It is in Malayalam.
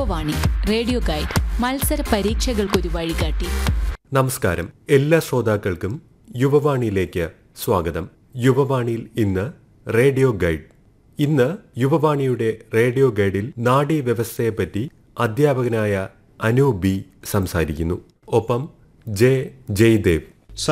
യുവവാണി റേഡിയോ ഗൈഡ് മത്സര പരീക്ഷകൾക്കൊരു വഴികാട്ടി. നമസ്കാരം. എല്ലാ ശ്രോതാക്കൾക്കും യുവവാണിയിലേക്ക് സ്വാഗതം. യുവവാണിയിൽ ഇന്ന് റേഡിയോ ഗൈഡ്. ഇന്ന് യുവവാണിയുടെ റേഡിയോ ഗൈഡിൽ നാഡീവ്യവസ്ഥയെപ്പറ്റി അധ്യാപകനായ അനു ബി സംസാരിക്കുന്നു. ഒപ്പം ജെ ജയ്ദേവ്.